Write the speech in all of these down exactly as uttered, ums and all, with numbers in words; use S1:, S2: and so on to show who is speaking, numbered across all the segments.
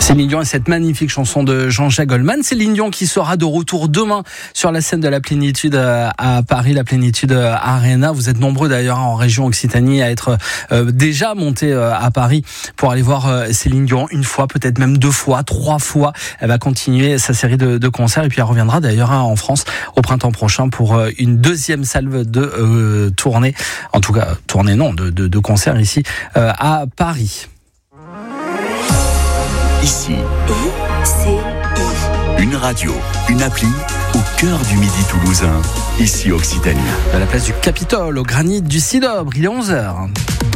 S1: Céline Dion et cette magnifique chanson de Jean-Jacques Goldman. Céline Dion qui sera de retour demain sur la scène de la Plénitude à Paris, la Plénitude Arena. Vous êtes nombreux d'ailleurs en région Occitanie à être euh, déjà montés euh, à Paris pour aller voir euh, Céline Dion une fois, peut-être même deux fois, trois fois. Elle va continuer sa série de, de concerts et puis elle reviendra d'ailleurs hein, en France au printemps prochain pour euh, une deuxième salve de euh, tournée, en tout cas tournée non, de, de, de concerts ici euh, à Paris.
S2: Ici,
S3: I C I.
S2: Une radio, une appli au cœur du midi toulousain, ici Occitanie.
S1: À la place du Capitole, au granit du Sidobre, il est onze heures.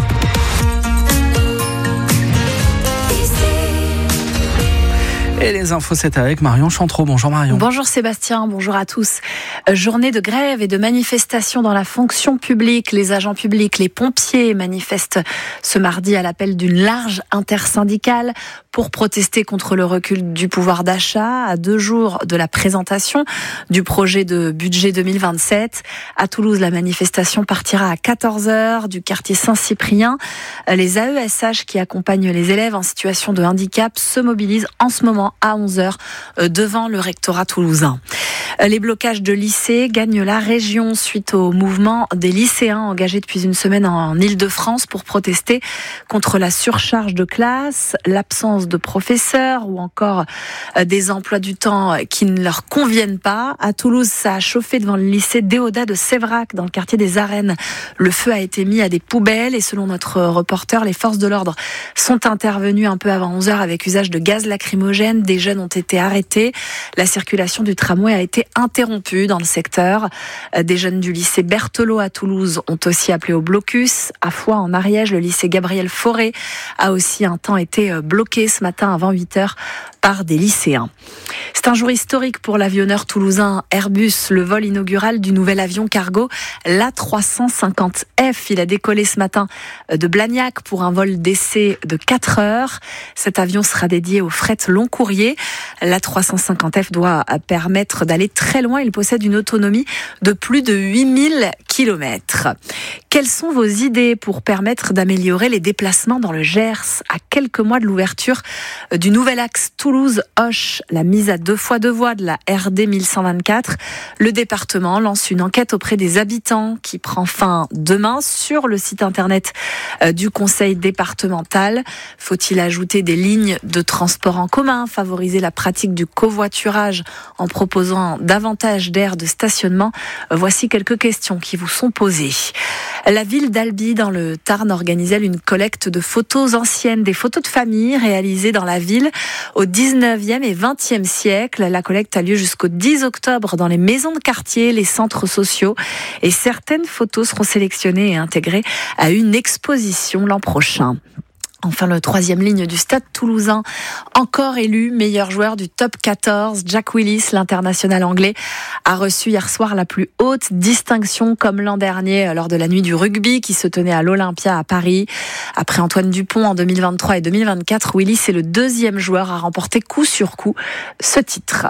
S1: Et les infos, c'est avec Marion Chantreau. Bonjour Marion.
S4: Bonjour Sébastien, bonjour à tous. Journée de grève et de manifestation dans la fonction publique. Les agents publics, les pompiers manifestent ce mardi à l'appel d'une large intersyndicale pour protester contre le recul du pouvoir d'achat à deux jours de la présentation du projet de budget deux mille vingt-sept. À Toulouse, la manifestation partira à quatorze heures du quartier Saint-Cyprien. Les A E S H qui accompagnent les élèves en situation de handicap se mobilisent en ce moment à onze heures devant le rectorat toulousain. Les blocages de lycées gagnent la région suite au mouvement des lycéens engagés depuis une semaine en Île-de-France pour protester contre la surcharge de classe, l'absence de professeurs ou encore des emplois du temps qui ne leur conviennent pas. À Toulouse, ça a chauffé devant le lycée Déodat de Séverac dans le quartier des Arènes. Le feu a été mis à des poubelles et selon notre reporter, les forces de l'ordre sont intervenues un peu avant onze heures avec usage de gaz lacrymogène. Des jeunes ont été arrêtés. La circulation du tramway a été interrompue dans le secteur. Des jeunes du lycée Berthelot à Toulouse ont aussi appelé au blocus. À Foix, en Ariège, le lycée Gabriel Fauré a aussi un temps été bloqué ce matin avant huit heures par des lycéens. C'est un jour historique pour l'avionneur toulousain Airbus, le vol inaugural du nouvel avion cargo l'A trois cent cinquante F. Il a décollé ce matin de Blagnac pour un vol d'essai de quatre heures. Cet avion sera dédié au fret long courrier. L'A trois cent cinquante F doit permettre d'aller très loin. Il possède une autonomie de plus de huit mille kilomètres. Quelles sont vos idées pour permettre d'améliorer les déplacements dans le Gers à quelques mois de l'ouverture du nouvel axe Toulouse-Auch, la mise à deux fois deux voies de la R D mille cent vingt-quatre? Le département lance une enquête auprès des habitants qui prend fin demain sur le site internet du conseil départemental. Faut-il ajouter des lignes de transport en commun, favoriser la pratique du covoiturage en proposant davantage d'aires de stationnement? Voici quelques questions qui vous sont posées. La ville d'Albi, dans le Tarn, organisait une collecte de photos anciennes, des photos de famille réalisées dans la ville au dix-neuvième et vingtième siècle. La collecte a lieu jusqu'au dix octobre dans les maisons de quartier, les centres sociaux. Et certaines photos seront sélectionnées et intégrées à une exposition l'an prochain. Enfin, le troisième ligne du Stade toulousain, encore élu meilleur joueur du top quatorze, Jack Willis, l'international anglais, a reçu hier soir la plus haute distinction comme l'an dernier lors de la nuit du rugby qui se tenait à l'Olympia à Paris. Après Antoine Dupont en deux mille vingt-trois et deux mille vingt-quatre, Willis est le deuxième joueur à remporter coup sur coup ce titre.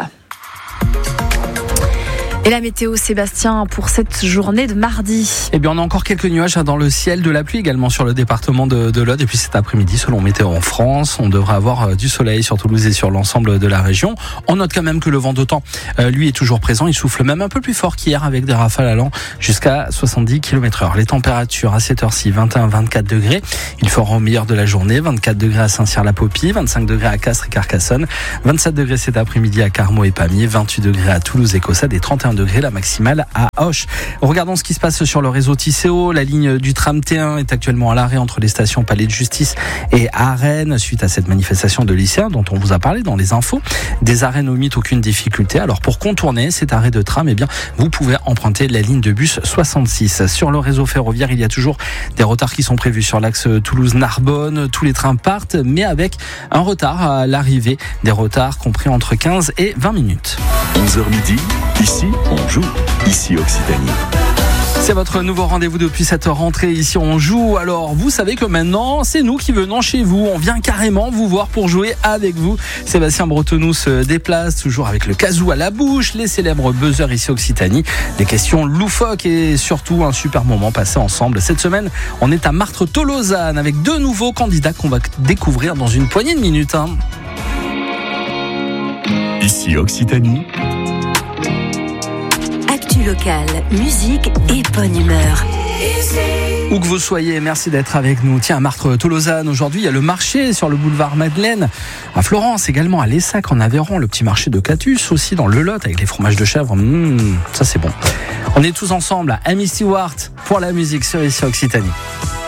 S4: Et la météo, Sébastien, pour cette journée de mardi?
S1: Eh bien, on a encore quelques nuages dans le ciel, de la pluie également sur le département de, de l'Aude. Et puis cet après-midi, selon Météo en France, on devrait avoir du soleil sur Toulouse et sur l'ensemble de la région. On note quand même que le vent d'automne, euh, lui, est toujours présent. Il souffle même un peu plus fort qu'hier avec des rafales allant jusqu'à soixante-dix kilomètres heure. Les températures à cette heure-ci, vingt et un à vingt-quatre degrés. Il fera au meilleur de la journée. vingt-quatre degrés à Saint-Cyr-la-Popie, vingt-cinq degrés à Castres et Carcassonne, vingt-sept degrés cet après-midi à Carmaux et Pamiers, vingt-huit degrés à Toulouse et Caussade et trente et un degrés la maximale à Auch. Regardons ce qui se passe sur le réseau Tisséo. La ligne du tram T un est actuellement à l'arrêt entre les stations Palais de Justice et Arène suite à cette manifestation de lycéens dont on vous a parlé dans les infos. Des arrêts n'omettent aucune difficulté. Alors pour contourner cet arrêt de tram, eh bien, vous pouvez emprunter la ligne de bus soixante-six. Sur le réseau ferroviaire, il y a toujours des retards qui sont prévus sur l'axe Toulouse-Narbonne. Tous les trains partent, mais avec un retard à l'arrivée. Des retards compris entre quinze et vingt minutes.
S2: onze heures midi, ici on joue, ici Occitanie.
S1: C'est votre nouveau rendez-vous depuis cette rentrée. Ici, on joue. Alors, vous savez que maintenant, c'est nous qui venons chez vous. On vient carrément vous voir pour jouer avec vous. Sébastien Bretonneau se déplace, toujours avec le casou à la bouche, les célèbres buzzers ici Occitanie, des questions loufoques et surtout un super moment passé ensemble. Cette semaine, on est à Martres-Tolosane avec deux nouveaux candidats qu'on va découvrir dans une poignée de minutes. Hein.
S2: Ici Occitanie.
S3: Actu locale, musique et bonne humeur.
S1: Où que vous soyez, merci d'être avec nous. Tiens, à Martre-Tolosane, aujourd'hui, il y a le marché sur le boulevard Madeleine. À Florence, également à Lessac, en Aveyron, le petit marché de Catus, aussi dans le Lot, avec les fromages de chèvre. Mmh, ça, c'est bon. On est tous ensemble à Amy Stewart pour la musique sur Ici Occitanie.